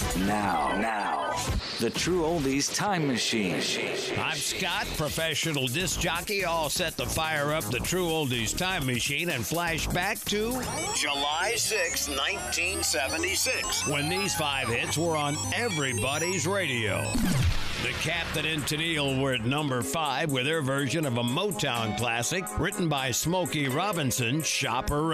Now, the True Oldies Time Machine. I'm Scott, professional disc jockey, all set to fire up the True Oldies Time Machine and flash back to July 6, 1976. when these 5 hits were on everybody's radio. The Captain and Tennille were at number 5 with their version of a Motown classic written by Smokey Robinson, Shop Around.